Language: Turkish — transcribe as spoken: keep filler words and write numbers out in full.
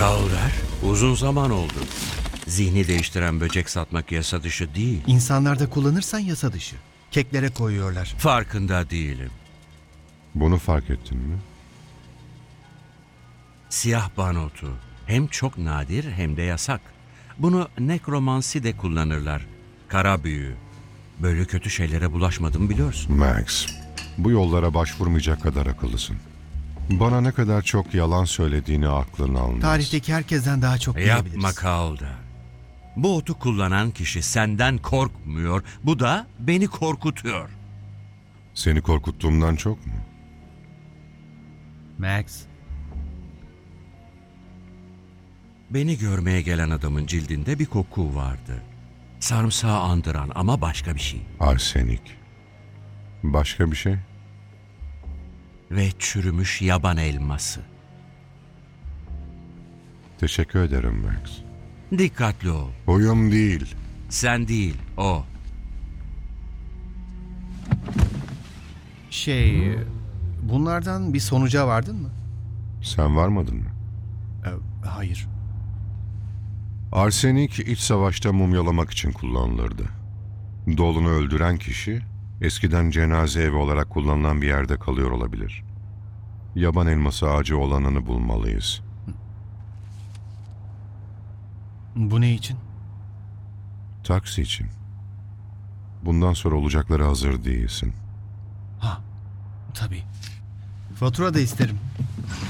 Calder, uzun zaman oldu. Zihni değiştiren böcek satmak yasa dışı değil. İnsanlarda kullanırsan yasa dışı. Keklere koyuyorlar. Farkında değilim. Bunu fark ettin mi? Siyah banotu hem çok nadir hem de yasak. Bunu nekromansi de kullanırlar. Kara büyü. Böyle kötü şeylere bulaşmadım biliyorsun. Max, bu yollara başvurmayacak kadar akıllısın. Bana ne kadar çok yalan söylediğini aklın almaz. Tarihteki herkesten daha çok Yapma bilebiliriz. Calder. Bu otu kullanan kişi senden korkmuyor. Bu da beni korkutuyor. Seni korkuttuğumdan çok mu? Max, Beni görmeye gelen adamın cildinde bir koku vardı. Sarımsağı andıran ama başka bir şey. Arsenik. Başka bir şey? Ve çürümüş yaban elması. Teşekkür ederim Max. Dikkatli ol. Huyum değil. Sen değil, o. şey... Bunlardan bir sonuca vardın mı? Sen varmadın mı? Ee, hayır. Arsenik iç savaşta mumyalamak için kullanılırdı. Dolunu öldüren kişi eskiden cenaze evi olarak kullanılan bir yerde kalıyor olabilir. Yaban elması ağacı olanını bulmalıyız. Bu ne için? Taksi için. Bundan sonra olacaklara hazır değilsin. Ha, tabii. Fatura da isterim.